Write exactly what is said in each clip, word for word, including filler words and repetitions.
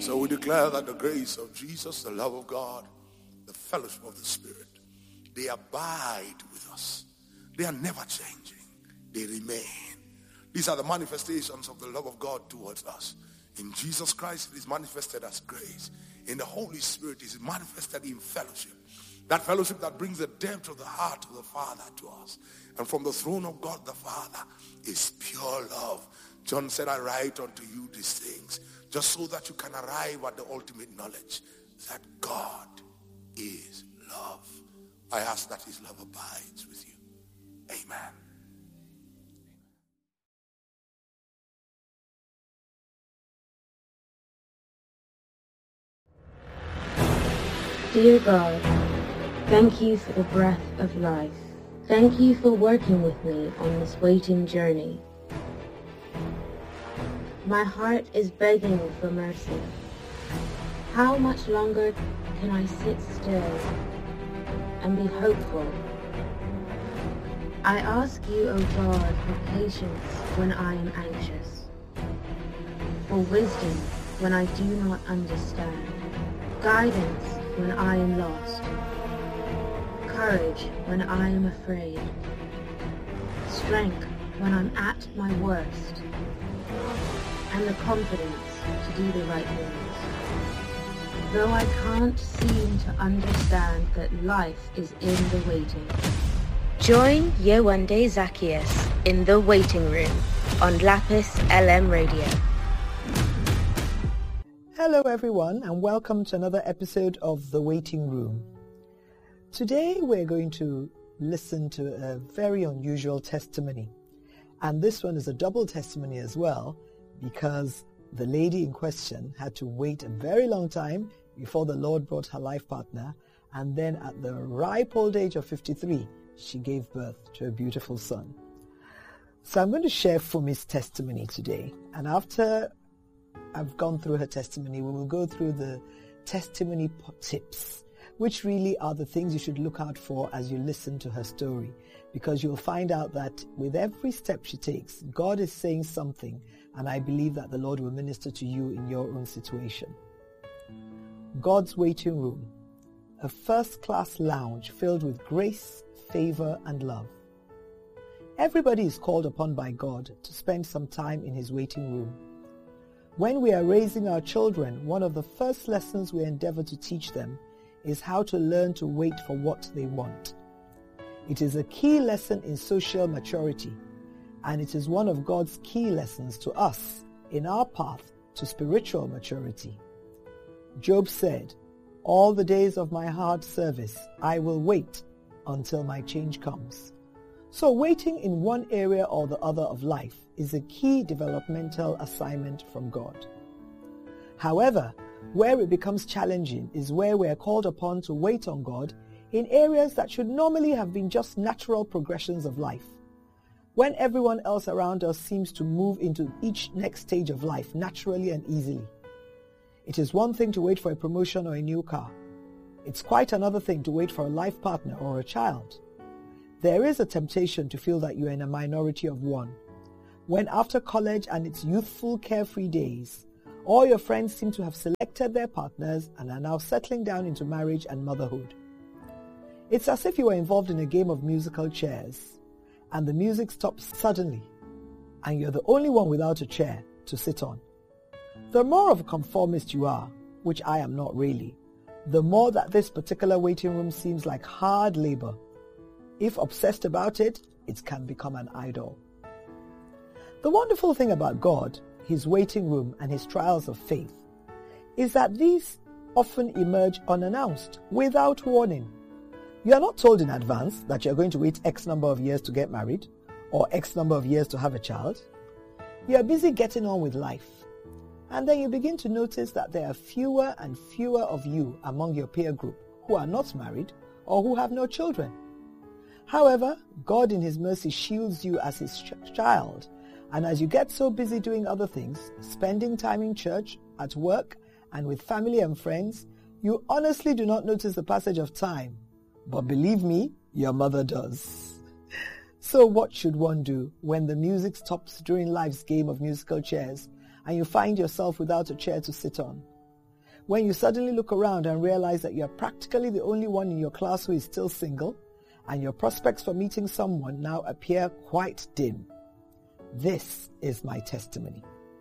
So we declare that the grace of Jesus, the love of God, the fellowship of the Spirit, they abide with us. They are never changing. They remain. These are the manifestations of the love of God towards us. In Jesus Christ, it is manifested as grace. In the Holy Spirit, it is manifested in fellowship. That fellowship that brings the depth of the heart of the Father to us. And from the throne of God the Father is pure love. John said, I write unto you these things, just so that you can arrive at the ultimate knowledge that God is love. I ask that his love abides with you. Amen. Dear God, thank you for the breath of life. Thank you for working with me on this waiting journey. My heart is begging for mercy. How much longer can I sit still and be hopeful? I ask you, O God, for patience when I am anxious, for wisdom when I do not understand, guidance when I am lost, courage when I am afraid, strength when I'm at my worst, and the confidence to do the right things. Though I can't seem to understand that life is in the waiting. Join Yewande Zacchaeus in the waiting room on Lapis L M Radio. Hello everyone, and welcome to another episode of The Waiting Room. Today we're going to listen to a very unusual testimony. And this one is a double testimony as well, because the lady in question had to wait a very long time before the Lord brought her life partner, and then at the ripe old age of fifty-three, she gave birth to a beautiful son. So I'm going to share Fumi's testimony today, and after I've gone through her testimony, we will go through the testimony tips, which really are the things you should look out for as you listen to her story, because you'll find out that with every step she takes, God is saying something, and I believe that the Lord will minister to you in your own situation. God's waiting room, a first-class lounge filled with grace, favor, and love. Everybody is called upon by God to spend some time in his waiting room. When we are raising our children, one of the first lessons we endeavor to teach them is how to learn to wait for what they want. It is a key lesson in social maturity, and it is one of God's key lessons to us in our path to spiritual maturity. Job said, "All the days of my hard service, I will wait until my change comes." So waiting in one area or the other of life is a key developmental assignment from God. However, where it becomes challenging is where we are called upon to wait on God in areas that should normally have been just natural progressions of life. When everyone else around us seems to move into each next stage of life naturally and easily. It is one thing to wait for a promotion or a new car. It's quite another thing to wait for a life partner or a child. There is a temptation to feel that you are in a minority of one, when after college and its youthful carefree days, all your friends seem to have selected their partners and are now settling down into marriage and motherhood. It's as if you were involved in a game of musical chairs, and the music stops suddenly, and you're the only one without a chair to sit on. The more of a conformist you are, which I am not really, the more that this particular waiting room seems like hard labor. If obsessed about it, it can become an idol. The wonderful thing about God, his waiting room, and his trials of faith is that these often emerge unannounced, without warning. You are not told in advance that you are going to wait X number of years to get married or X number of years to have a child. You are busy getting on with life. And then you begin to notice that there are fewer and fewer of you among your peer group who are not married or who have no children. However, God in his mercy shields you as his ch- child, and as you get so busy doing other things, spending time in church, at work, and with family and friends, you honestly do not notice the passage of time. But believe me, your mother does. So what should one do when the music stops during life's game of musical chairs and you find yourself without a chair to sit on? When you suddenly look around and realize that you're practically the only one in your class who is still single, and your prospects for meeting someone now appear quite dim. This is my testimony.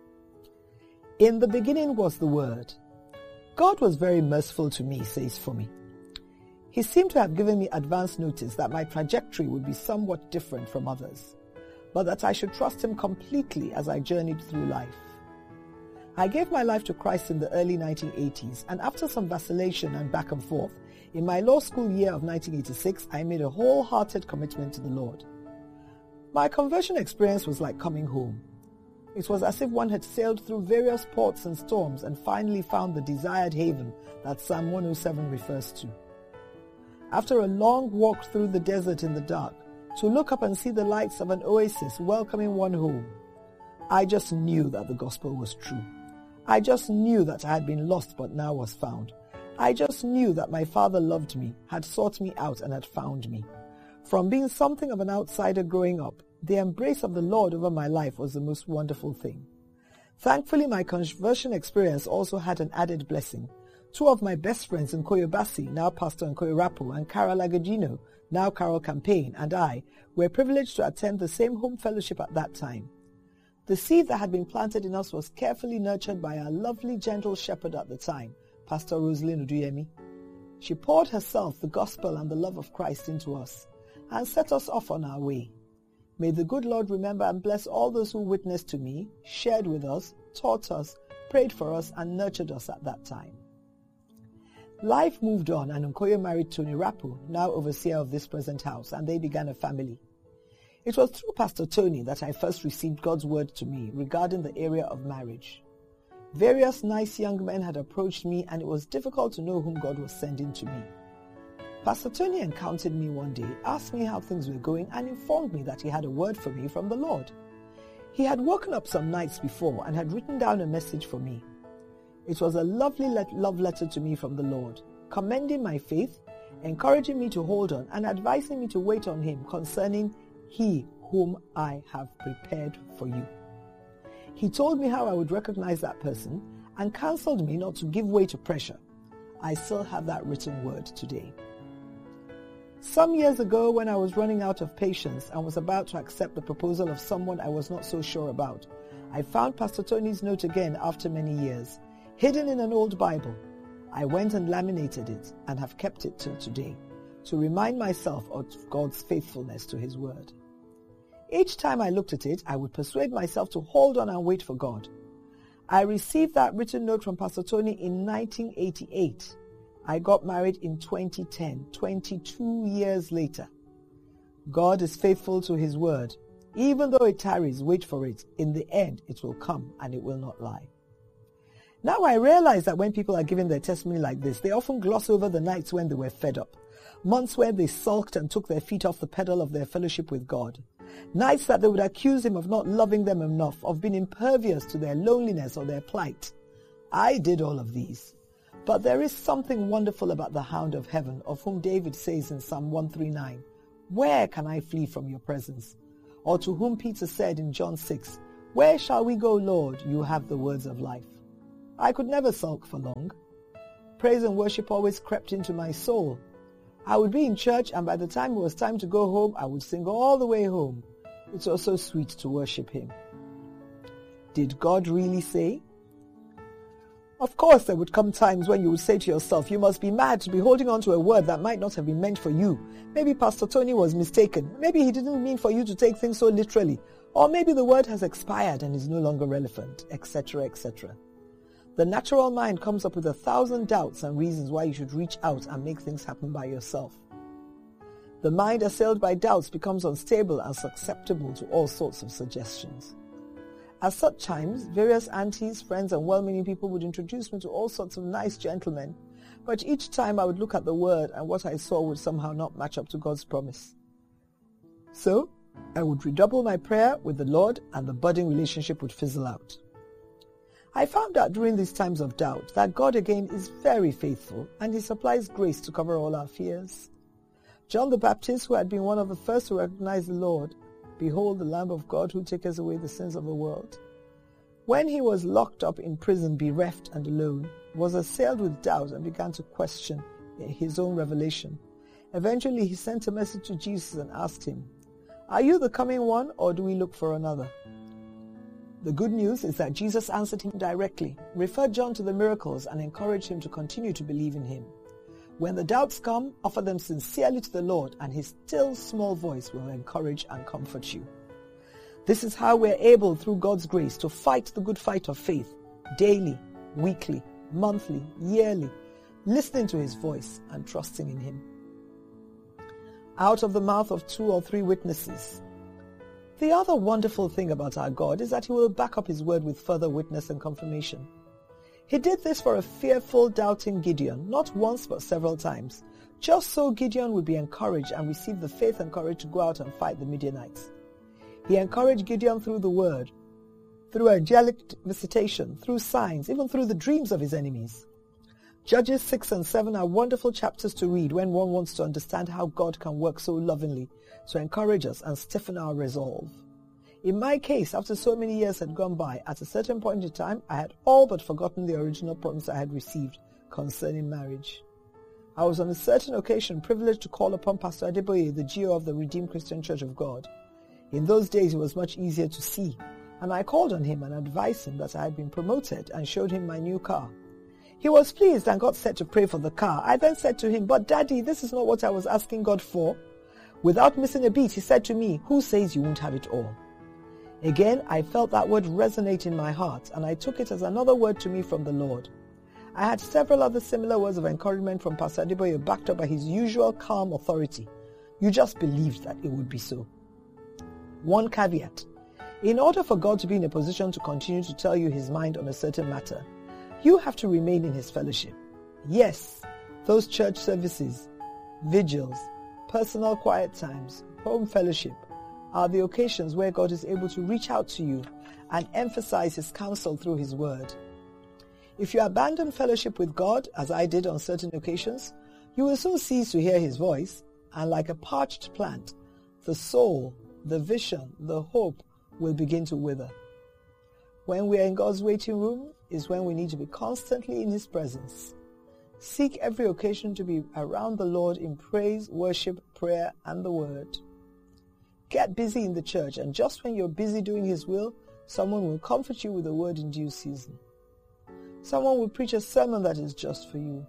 In the beginning was the Word. God was very merciful to me, says Fumi. He seemed to have given me advance notice that my trajectory would be somewhat different from others, but that I should trust him completely as I journeyed through life. I gave my life to Christ in the early nineteen eighties, and after some vacillation and back and forth, in my law school year of nineteen eighty-six, I made a wholehearted commitment to the Lord. My conversion experience was like coming home. It was as if one had sailed through various ports and storms and finally found the desired haven that Psalm one oh seven refers to. After a long walk through the desert in the dark, to look up and see the lights of an oasis welcoming one home, I just knew that the gospel was true. I just knew that I had been lost but now was found. I just knew that my Father loved me, had sought me out, and had found me. From being something of an outsider growing up, the embrace of the Lord over my life was the most wonderful thing. Thankfully, my conversion experience also had an added blessing. Two of my best friends, Nkoyo Bassi, now Pastor Nkoyo Rapo, and Carol Agagino, now Carol Campaign, and I were privileged to attend the same home fellowship at that time. The seed that had been planted in us was carefully nurtured by our lovely, gentle shepherd at the time, Pastor Rosalind Uduyemi. She poured herself, the gospel, and the love of Christ into us, and set us off on our way. May the good Lord remember and bless all those who witnessed to me, shared with us, taught us, prayed for us, and nurtured us at that time. Life moved on, and Nkoyo married Tony Rapu, now overseer of this present house, and they began a family. It was through Pastor Tony that I first received God's word to me regarding the area of marriage. Various nice young men had approached me, and it was difficult to know whom God was sending to me. Pastor Tony encountered me one day, asked me how things were going, and informed me that he had a word for me from the Lord. He had woken up some nights before and had written down a message for me. It was a lovely love letter to me from the Lord, commending my faith, encouraging me to hold on, and advising me to wait on him concerning He whom I have prepared for you. He told me how I would recognize that person and counseled me not to give way to pressure. I still have that written word today. Some years ago, when I was running out of patience and was about to accept the proposal of someone I was not so sure about, I found Pastor Tony's note again after many years, hidden in an old Bible. I went and laminated it and have kept it till today, to remind myself of God's faithfulness to his word. Each time I looked at it, I would persuade myself to hold on and wait for God. I received that written note from Pastor Tony in nineteen eighty-eight. I got married in twenty ten, twenty-two years later. God is faithful to his word. Even though it tarries, wait for it. In the end, it will come and it will not lie. Now I realize that when people are giving their testimony like this, they often gloss over the nights when they were fed up, months where they sulked and took their feet off the pedal of their fellowship with God, nights that they would accuse him of not loving them enough, of being impervious to their loneliness or their plight. I did all of these. But there is something wonderful about the hound of heaven, of whom David says in Psalm one thirty-nine, "Where can I flee from your presence?" Or to whom Peter said in John six, "Where shall we go, Lord? You have the words of life." I could never sulk for long. Praise and worship always crept into my soul. I would be in church, and by the time it was time to go home, I would sing all the way home. It was so sweet to worship him. Did God really say? Of course, there would come times when you would say to yourself, you must be mad to be holding on to a word that might not have been meant for you. Maybe Pastor Tony was mistaken. Maybe he didn't mean for you to take things so literally. Or maybe the word has expired and is no longer relevant, et cetera, et cetera. The natural mind comes up with a thousand doubts and reasons why you should reach out and make things happen by yourself. The mind assailed by doubts becomes unstable and susceptible to all sorts of suggestions. At such times, various aunties, friends, and well-meaning people would introduce me to all sorts of nice gentlemen, but each time I would look at the word and what I saw would somehow not match up to God's promise. So, I would redouble my prayer with the Lord and the budding relationship would fizzle out. I found out during these times of doubt that God again is very faithful and he supplies grace to cover all our fears. John the Baptist, who had been one of the first to recognize the Lord, "Behold the Lamb of God who taketh away the sins of the world." When he was locked up in prison, bereft and alone, was assailed with doubt and began to question his own revelation. Eventually, he sent a message to Jesus and asked him, "Are you the coming one, or do we look for another?" The good news is that Jesus answered him directly, referred John to the miracles, and encouraged him to continue to believe in him. When the doubts come, offer them sincerely to the Lord, and his still small voice will encourage and comfort you. This is how we're able, through God's grace, to fight the good fight of faith, daily, weekly, monthly, yearly, listening to his voice and trusting in him. Out of the mouth of two or three witnesses. The other wonderful thing about our God is that he will back up his word with further witness and confirmation. He did this for a fearful, doubting Gideon, not once but several times, just so Gideon would be encouraged and receive the faith and courage to go out and fight the Midianites. He encouraged Gideon through the word, through angelic visitation, through signs, even through the dreams of his enemies. Judges six and seven are wonderful chapters to read when one wants to understand how God can work so lovingly to encourage us and stiffen our resolve. In my case, after so many years had gone by, at a certain point in time, I had all but forgotten the original promise I had received concerning marriage. I was on a certain occasion privileged to call upon Pastor Adeboye, the G O of the Redeemed Christian Church of God. In those days, it was much easier to see, and I called on him and advised him that I had been promoted and showed him my new car. He was pleased and got set to pray for the car. I then said to him, "But Daddy, this is not what I was asking God for." Without missing a beat, he said to me, "Who says you won't have it all?" Again, I felt that word resonate in my heart, and I took it as another word to me from the Lord. I had several other similar words of encouragement from Pastor Adeboye backed up by his usual calm authority. You just believed that it would be so. One caveat. In order for God to be in a position to continue to tell you his mind on a certain matter, you have to remain in his fellowship. Yes, those church services, vigils, personal quiet times, home fellowship are the occasions where God is able to reach out to you and emphasize his counsel through his word. If you abandon fellowship with God, as I did on certain occasions, you will soon cease to hear his voice, and like a parched plant, the soul, the vision, the hope will begin to wither. When we are in God's waiting room is when we need to be constantly in his presence. Seek every occasion to be around the Lord in praise, worship, prayer, and the word. Get busy in the church, and just when you're busy doing his will, someone will comfort you with a word in due season. Someone will preach a sermon that is just for you.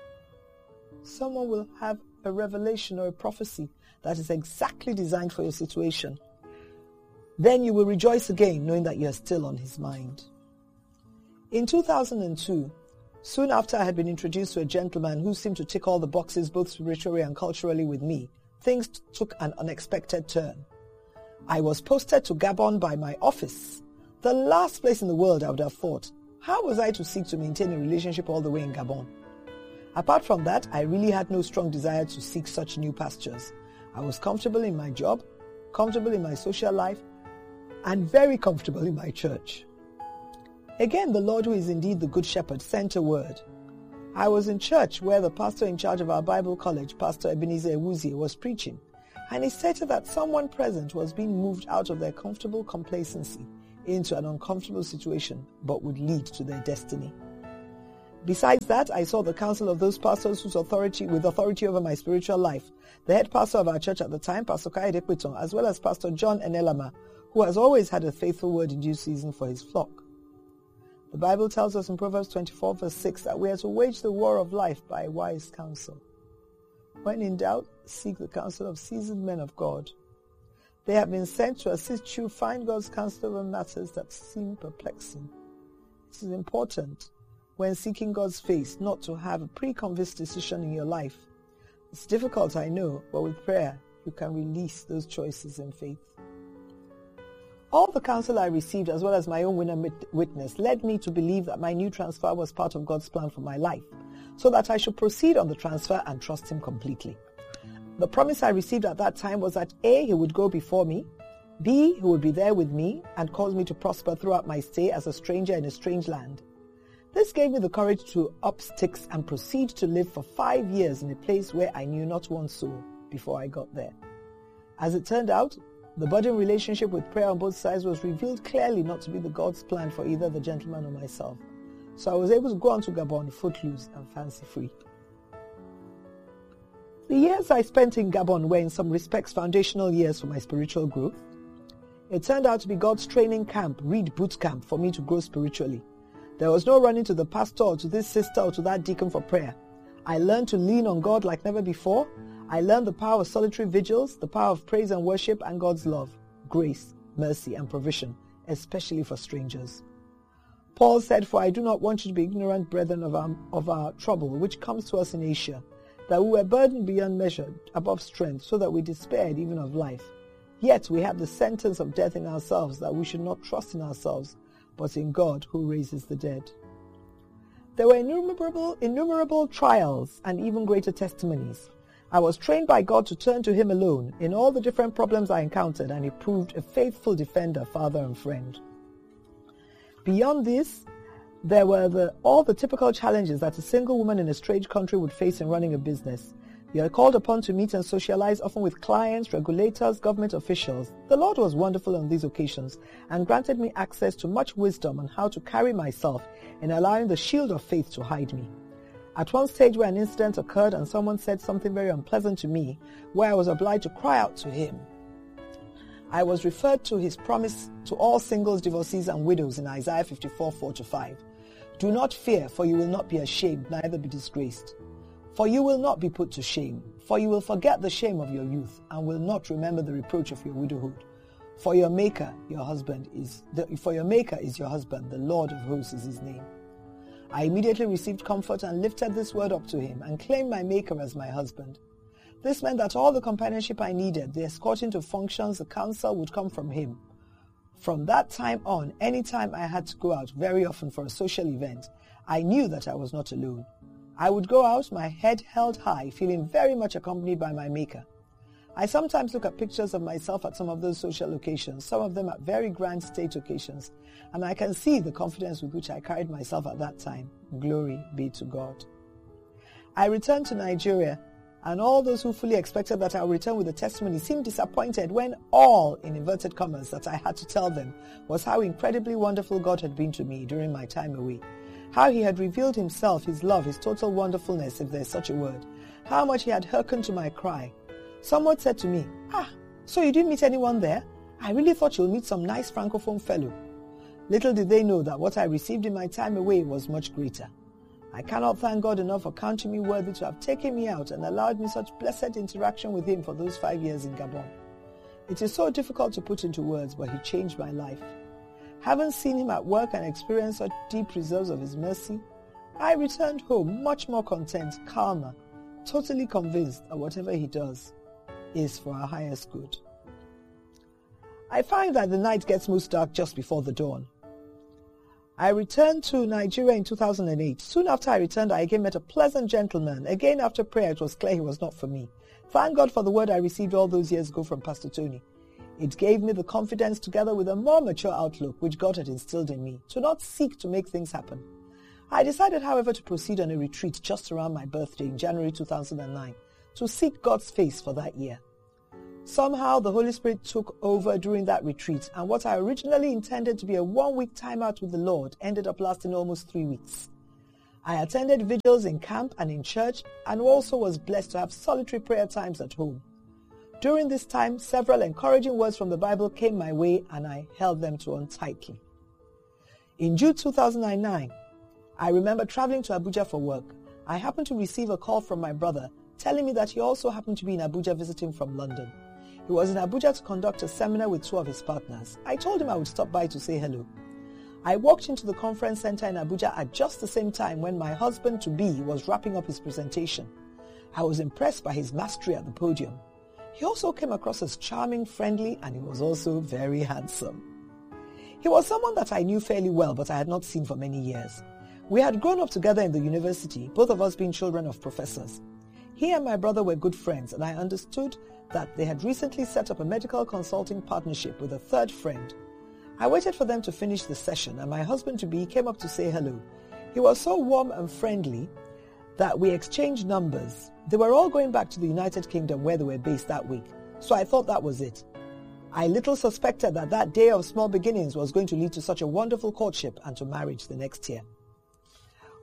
Someone will have a revelation or a prophecy that is exactly designed for your situation. Then you will rejoice again, knowing that you are still on his mind. In two thousand two, soon after I had been introduced to a gentleman who seemed to tick all the boxes both spiritually and culturally with me, things t- took an unexpected turn. I was posted to Gabon by my office, the last place in the world I would have thought. How was I to seek to maintain a relationship all the way in Gabon? Apart from that, I really had no strong desire to seek such new pastures. I was comfortable in my job, comfortable in my social life, and very comfortable in my church. Again, the Lord, who is indeed the Good Shepherd, sent a word. I was in church where the pastor in charge of our Bible college, Pastor Ebenezer Ewuzie, was preaching, and he stated that someone present was being moved out of their comfortable complacency into an uncomfortable situation, but would lead to their destiny. Besides that, I saw the counsel of those pastors whose authority, with authority over my spiritual life, the head pastor of our church at the time, Pastor Kaede Kweton, as well as Pastor John Enelama, who has always had a faithful word in due season for his flock. The Bible tells us in Proverbs twenty-four verse six that we are to wage the war of life by wise counsel. When in doubt, seek the counsel of seasoned men of God. They have been sent to assist you find God's counsel over matters that seem perplexing. It is important when seeking God's face not to have a pre-convinced decision in your life. It's difficult, I know, but with prayer, you can release those choices in faith. All the counsel I received, as well as my own winner witness, led me to believe that my new transfer was part of God's plan for my life, so that I should proceed on the transfer and trust him completely. The promise I received at that time was that A, he would go before me, B, he would be there with me and cause me to prosper throughout my stay as a stranger in a strange land. This gave me the courage to up sticks and proceed to live for five years in a place where I knew not one soul before I got there. As it turned out, the budding relationship with prayer on both sides was revealed clearly not to be the God's plan for either the gentleman or myself. So I was able to go on to Gabon footloose and fancy-free. The years I spent in Gabon were in some respects foundational years for my spiritual growth. It turned out to be God's training camp, Reed Boot Camp, for me to grow spiritually. There was no running to the pastor or to this sister or to that deacon for prayer. I learned to lean on God like never before. I learned the power of solitary vigils, the power of praise and worship, and God's love, grace, mercy, and provision, especially for strangers. Paul said, "For I do not want you to be ignorant, brethren, of our, of our trouble, which comes to us in Asia, that we were burdened beyond measure, above strength, so that we despaired even of life. Yet we have the sentence of death in ourselves, that we should not trust in ourselves, but in God who raises the dead." There were innumerable, innumerable trials and even greater testimonies. I was trained by God to turn to Him alone in all the different problems I encountered, and He proved a faithful defender, father, and friend. Beyond this, there were the, all the typical challenges that a single woman in a strange country would face in running a business. You are called upon to meet and socialize, often with clients, regulators, government officials. The Lord was wonderful on these occasions and granted me access to much wisdom on how to carry myself in allowing the shield of faith to hide me. At one stage where an incident occurred and someone said something very unpleasant to me, where I was obliged to cry out to Him, I was referred to His promise to all singles, divorcees, and widows in Isaiah fifty-four, four to five. "Do not fear, for you will not be ashamed, neither be disgraced. For you will not be put to shame, for you will forget the shame of your youth, and will not remember the reproach of your widowhood. For your Maker, your husband is the, for your Maker is your husband, the Lord of hosts is His name." I immediately received comfort and lifted this word up to Him and claimed my Maker as my husband. This meant that all the companionship I needed, the escorting to functions, the counsel would come from Him. From that time on, any time I had to go out, very often for a social event, I knew that I was not alone. I would go out, my head held high, feeling very much accompanied by my Maker. I sometimes look at pictures of myself at some of those social occasions, some of them at very grand state occasions, and I can see the confidence with which I carried myself at that time. Glory be to God. I returned to Nigeria, and all those who fully expected that I would return with a testimony seemed disappointed when all, in inverted commas, that I had to tell them was how incredibly wonderful God had been to me during my time away. How He had revealed Himself, His love, His total wonderfulness, if there is such a word. How much He had hearkened to my cry. Someone said to me, "Ah, so you didn't meet anyone there? I really thought you'll meet some nice Francophone fellow." Little did they know that what I received in my time away was much greater. I cannot thank God enough for counting me worthy to have taken me out and allowed me such blessed interaction with Him for those five years in Gabon. It is so difficult to put into words, but He changed my life. Having seen Him at work and experienced such deep reserves of His mercy, I returned home much more content, calmer, totally convinced that whatever He does is for our highest good. I find that the night gets most dark just before the dawn. I returned to Nigeria in two thousand eight. Soon after I returned, I again met a pleasant gentleman. Again, after prayer, it was clear he was not for me. Thank God for the word I received all those years ago from Pastor Tony. It gave me the confidence, together with a more mature outlook, which God had instilled in me, to not seek to make things happen. I decided, however, to proceed on a retreat just around my birthday in January two thousand nine, to seek God's face for that year. Somehow the Holy Spirit took over during that retreat, and what I originally intended to be a one-week time out with the Lord ended up lasting almost three weeks. I attended vigils in camp and in church, and also was blessed to have solitary prayer times at home. During this time, several encouraging words from the Bible came my way, and I held them to on tightly. In June two thousand nine, I remember traveling to Abuja for work. I happened to receive a call from my brother telling me that he also happened to be in Abuja visiting from London. He was in Abuja to conduct a seminar with two of his partners. I told him I would stop by to say hello. I walked into the conference center in Abuja at just the same time when my husband-to-be was wrapping up his presentation. I was impressed by his mastery at the podium. He also came across as charming, friendly, and he was also very handsome. He was someone that I knew fairly well, but I had not seen for many years. We had grown up together in the university, both of us being children of professors. He and my brother were good friends, and I understood that they had recently set up a medical consulting partnership with a third friend. I waited for them to finish the session, and my husband-to-be came up to say hello. He was so warm and friendly that we exchanged numbers. They were all going back to the United Kingdom where they were based that week, so I thought that was it. I little suspected that that day of small beginnings was going to lead to such a wonderful courtship and to marriage the next year.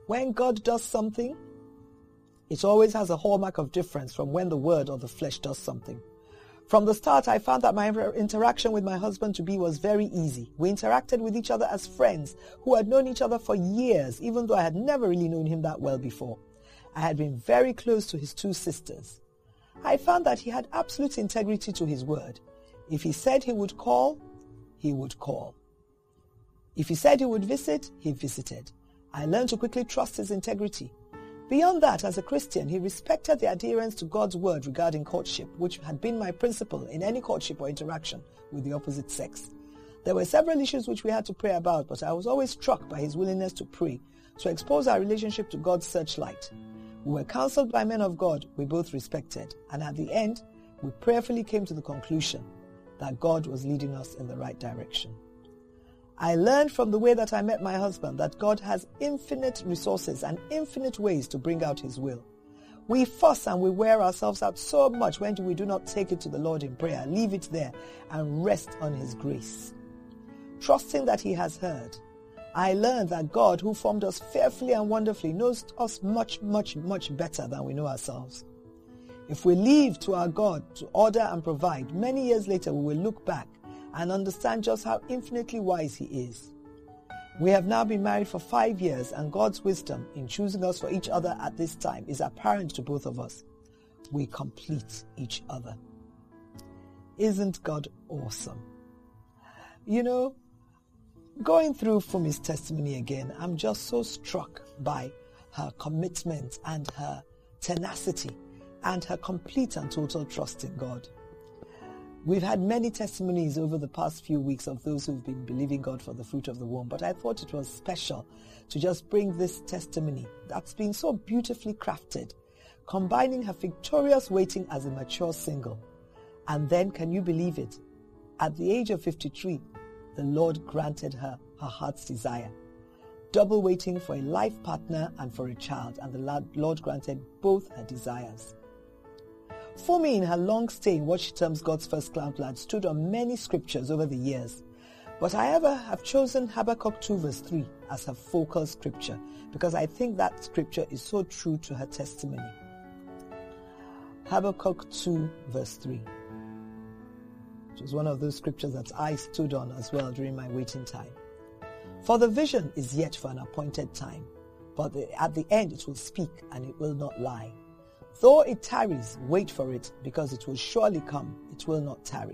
When God does something, it always has a hallmark of difference from when the word or the flesh does something. From the start, I found that my interaction with my husband-to-be was very easy. We interacted with each other as friends who had known each other for years, even though I had never really known him that well before. I had been very close to his two sisters. I found that he had absolute integrity to his word. If he said he would call, he would call. If he said he would visit, he visited. I learned to quickly trust his integrity. Beyond that, as a Christian, he respected the adherence to God's word regarding courtship, which had been my principle in any courtship or interaction with the opposite sex. There were several issues which we had to pray about, but I was always struck by his willingness to pray, to expose our relationship to God's searchlight. We were counseled by men of God we both respected, and at the end, we prayerfully came to the conclusion that God was leading us in the right direction. I learned from the way that I met my husband that God has infinite resources and infinite ways to bring out his will. We fuss and we wear ourselves out so much when we do not take it to the Lord in prayer, leave it there, and rest on his grace. Trusting that he has heard, I learned that God, who formed us fearfully and wonderfully, knows us much, much, much better than we know ourselves. If we leave to our God to order and provide, many years later we will look back and understand just how infinitely wise he is. We have now been married for five years, and God's wisdom in choosing us for each other at this time is apparent to both of us. We complete each other. Isn't God awesome? You know, going through Fumi's testimony again, I'm just so struck by her commitment and her tenacity and her complete and total trust in God. We've had many testimonies over the past few weeks of those who've been believing God for the fruit of the womb, but I thought it was special to just bring this testimony that's been so beautifully crafted, combining her victorious waiting as a mature single. And then, can you believe it? At the age of fifty-three, the Lord granted her her heart's desire. Double waiting for a life partner and for a child, and the Lord granted both her desires. Fumi, in her long stay in what she terms God's first cloudland, stood on many scriptures over the years. But I ever have chosen Habakkuk two verse three as her focal scripture because I think that scripture is so true to her testimony. Habakkuk two verse three. It was one of those scriptures that I stood on as well during my waiting time. For the vision is yet for an appointed time, but the, at the end it will speak and it will not lie. Though it tarries, wait for it, because it will surely come, it will not tarry.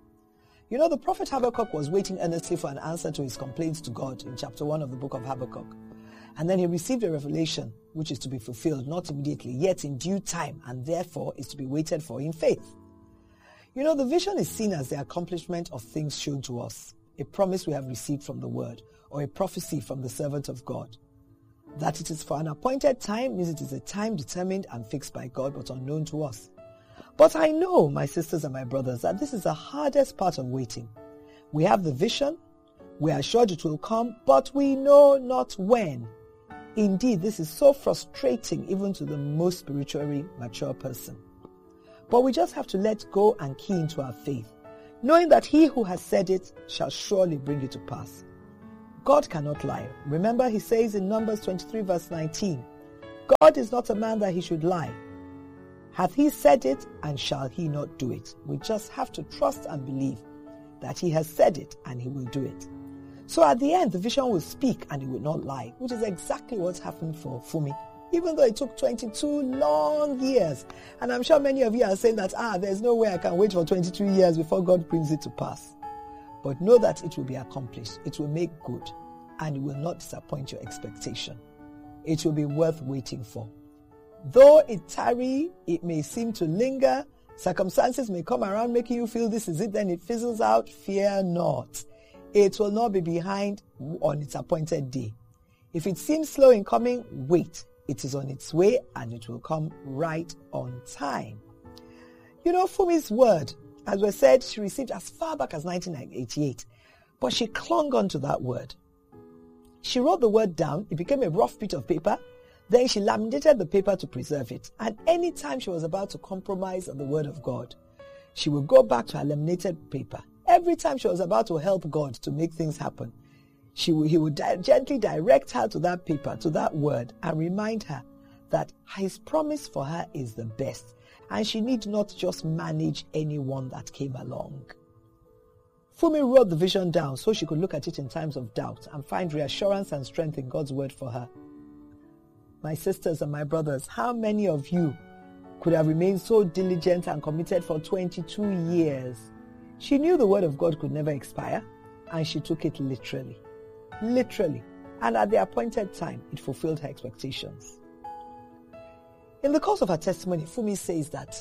You know, the prophet Habakkuk was waiting earnestly for an answer to his complaints to God in chapter one of the book of Habakkuk. And then he received a revelation, which is to be fulfilled, not immediately, yet in due time, and therefore is to be waited for in faith. You know, the vision is seen as the accomplishment of things shown to us, a promise we have received from the word, or a prophecy from the servant of God. That it is for an appointed time means it is a time determined and fixed by God, but unknown to us. But I know, my sisters and my brothers, that this is the hardest part of waiting. We have the vision, we are sure it will come, but we know not when. Indeed, this is so frustrating even to the most spiritually mature person. But we just have to let go and key into our faith, knowing that he who has said it shall surely bring it to pass. God cannot lie. Remember, he says in Numbers twenty-three verse nineteen, God is not a man that he should lie. Hath he said it, and shall he not do it? We just have to trust and believe that he has said it and he will do it. So at the end, the vision will speak and it will not lie, which is exactly what's happened for Fumi. Even though it took twenty-two long years. And I'm sure many of you are saying that, ah, there's no way I can wait for twenty-two years before God brings it to pass. But know that it will be accomplished. It will make good. And it will not disappoint your expectation. It will be worth waiting for. Though it tarry, it may seem to linger. Circumstances may come around making you feel this is it, then it fizzles out. Fear not. It will not be behind on its appointed day. If it seems slow in coming, wait. It is on its way and it will come right on time. You know, Fumi's word, as we said, she received as far back as nineteen eighty-eight. But she clung on to that word. She wrote the word down. It became a rough bit of paper. Then she laminated the paper to preserve it. And any time she was about to compromise on the word of God, she would go back to her laminated paper. Every time she was about to help God to make things happen, She will, he would di- gently direct her to that paper, to that word, and remind her that his promise for her is the best, and she need not just manage anyone that came along. Fumi wrote the vision down so she could look at it in times of doubt and find reassurance and strength in God's word for her. My sisters and my brothers, how many of you could have remained so diligent and committed for twenty-two years? She knew the word of God could never expire, and she took it literally. Literally. And at the appointed time, it fulfilled her expectations. In the course of her testimony, Fumi says that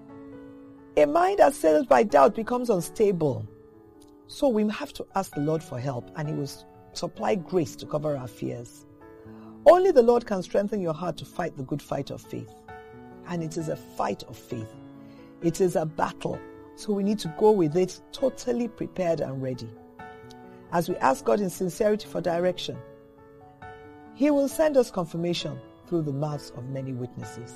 a mind assailed by doubt becomes unstable. So we have to ask the Lord for help, and He will supply grace to cover our fears. Only the Lord can strengthen your heart to fight the good fight of faith. And it is a fight of faith. It is a battle. So we need to go with it totally prepared and ready. As we ask God in sincerity for direction, He will send us confirmation through the mouths of many witnesses.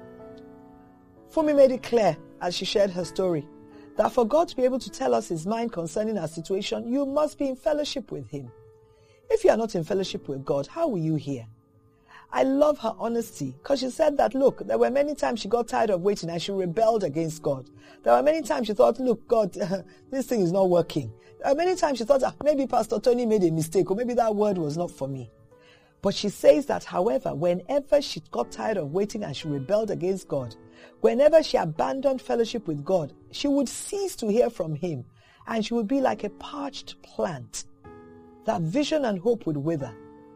Fumi made it clear as she shared her story that for God to be able to tell us His mind concerning our situation, you must be in fellowship with Him. If you are not in fellowship with God, how will you hear? I love her honesty, because she said that, look, there were many times she got tired of waiting and she rebelled against God. There were many times she thought, look, God, uh, this thing is not working. There were many times she thought, ah, maybe Pastor Tony made a mistake, or maybe that word was not for me. But she says that, however, whenever she got tired of waiting and she rebelled against God, whenever she abandoned fellowship with God, she would cease to hear from Him, and she would be like a parched plant. That vision and hope would wither.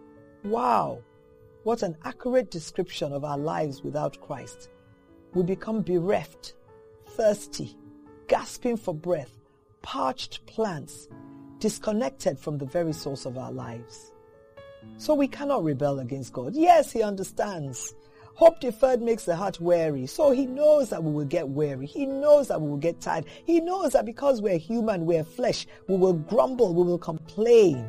Wow, what an accurate description of our lives without Christ. We become bereft, thirsty, gasping for breath, parched plants, disconnected from the very source of our lives. So we cannot rebel against God. Yes, He understands. Hope deferred makes the heart weary. So He knows that we will get weary. He knows that we will get tired. He knows that because we're human, we're flesh, we will grumble, we will complain.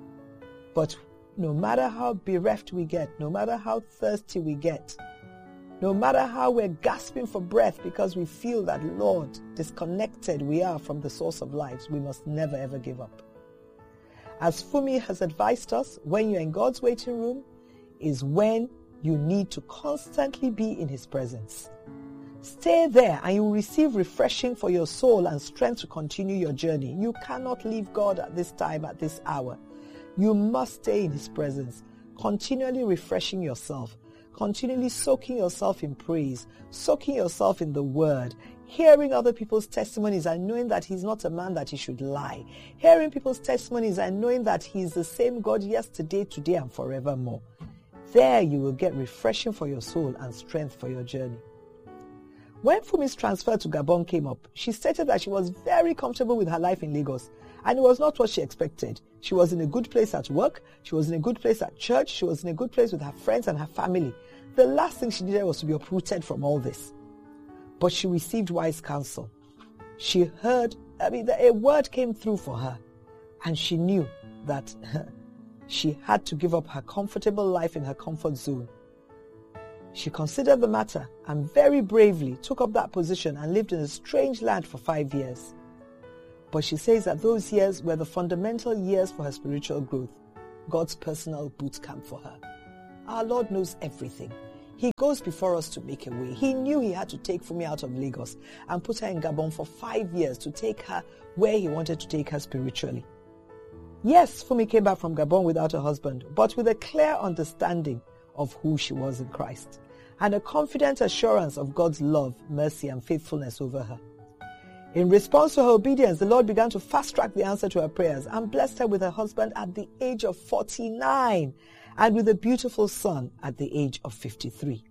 But no matter how bereft we get, no matter how thirsty we get, no matter how we're gasping for breath because we feel that, Lord, disconnected we are from the source of lives, we must never ever give up. As Fumi has advised us, when you're in God's waiting room is when you need to constantly be in His presence. Stay there and you will receive refreshing for your soul and strength to continue your journey. You cannot leave God at this time, at this hour. You must stay in His presence, continually refreshing yourself, continually soaking yourself in praise, soaking yourself in the Word, hearing other people's testimonies and knowing that He's not a man that He should lie, hearing people's testimonies and knowing that He is the same God yesterday, today, and forevermore. There you will get refreshing for your soul and strength for your journey. When Fumi's transfer to Gabon came up, she stated that she was very comfortable with her life in Lagos, and it was not what she expected. She was in a good place at work, she was in a good place at church, she was in a good place with her friends and her family. The last thing she needed was to be uprooted from all this. But she received wise counsel. She heard, I mean, a word came through for her, and she knew that she had to give up her comfortable life in her comfort zone. She considered the matter and very bravely took up that position and lived in a strange land for five years. But she says that those years were the fundamental years for her spiritual growth, God's personal boot camp for her. Our Lord knows everything. He goes before us to make a way. He knew He had to take Fumi out of Lagos and put her in Gabon for five years to take her where He wanted to take her spiritually. Yes, Fumi came back from Gabon without a husband, but with a clear understanding of who she was in Christ and a confident assurance of God's love, mercy, and faithfulness over her. In response to her obedience, the Lord began to fast-track the answer to her prayers and blessed her with a husband at the age of forty-nine and with a beautiful son at the age of fifty-three.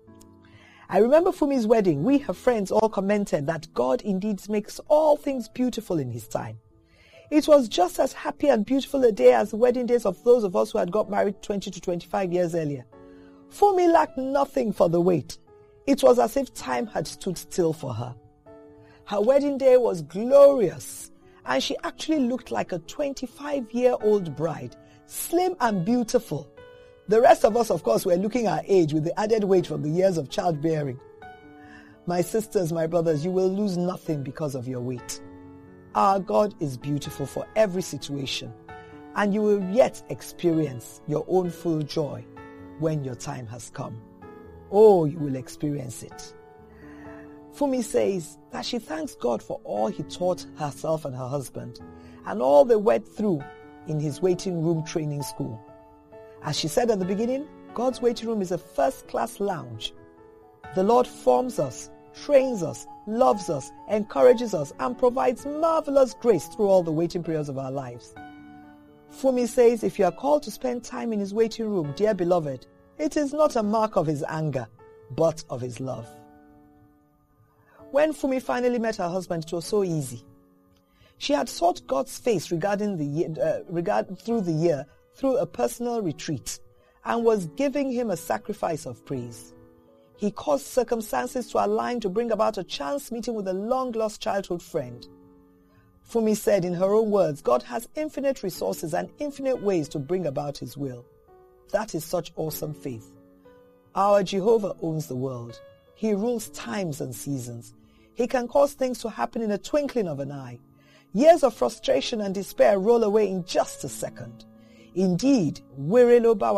I remember Fumi's wedding. We, her friends, all commented that God indeed makes all things beautiful in His time. It was just as happy and beautiful a day as the wedding days of those of us who had got married twenty to twenty-five years earlier. Fumi lacked nothing for the wait. It was as if time had stood still for her. Her wedding day was glorious, and she actually looked like a twenty-five-year-old bride, slim and beautiful. The rest of us, of course, were looking our age with the added weight from the years of childbearing. My sisters, my brothers, you will lose nothing because of your weight. Our God is beautiful for every situation, and you will yet experience your own full joy when your time has come. Oh, you will experience it. Fumi says that she thanks God for all he taught herself and her husband and all they went through in his waiting room training school. As she said at the beginning, God's waiting room is a first-class lounge. The Lord forms us, trains us, loves us, encourages us, and provides marvelous grace through all the waiting periods of our lives. Fumi says if you are called to spend time in his waiting room, dear beloved, it is not a mark of his anger, but of his love. When Fumi finally met her husband, it was so easy. She had sought God's face regarding the year, uh, regard, through the year through a personal retreat and was giving him a sacrifice of praise. He caused circumstances to align to bring about a chance meeting with a long-lost childhood friend. Fumi said in her own words, God has infinite resources and infinite ways to bring about his will. That is such awesome faith. Our Jehovah owns the world. He rules times and seasons. He can cause things to happen in a twinkling of an eye. Years of frustration and despair roll away in just a second. Indeed, what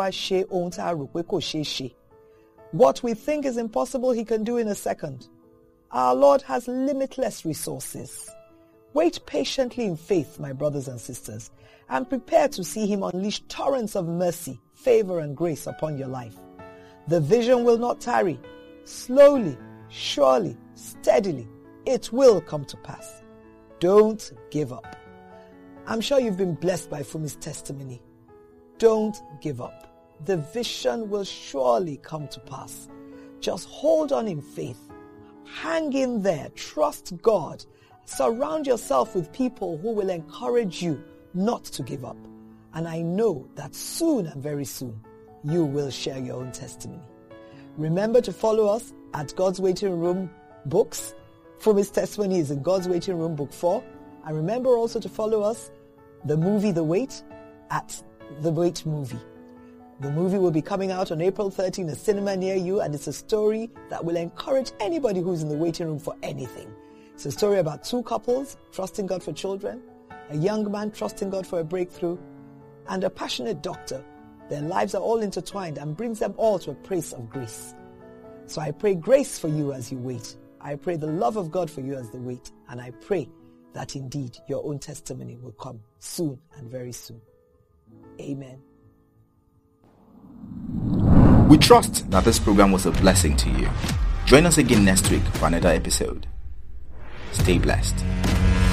we think is impossible, he can do in a second. Our Lord has limitless resources. Wait patiently in faith, my brothers and sisters, and prepare to see him unleash torrents of mercy, favor, and grace upon your life. The vision will not tarry. Slowly, surely, steadily, it will come to pass. Don't give up. I'm sure you've been blessed by Fumi's testimony. Don't give up. The vision will surely come to pass. Just hold on in faith. Hang in there. Trust God. Surround yourself with people who will encourage you not to give up. And I know that soon and very soon, you will share your own testimony. Remember to follow us at God's Waiting Room Books. Fumi's testimony is in God's Waiting Room Book four. And remember also to follow us, the movie The Wait, at The Wait Movie. The movie will be coming out on April thirteenth in a cinema near you, and it's a story that will encourage anybody who's in the waiting room for anything. It's a story about two couples trusting God for children, a young man trusting God for a breakthrough, and a passionate doctor. Their lives are all intertwined and brings them all to a place of grace. So I pray grace for you as you wait. I pray the love of God for you as they wait. And I pray that indeed your own testimony will come soon and very soon. Amen. We trust that this program was a blessing to you. Join us again next week for another episode. Stay blessed.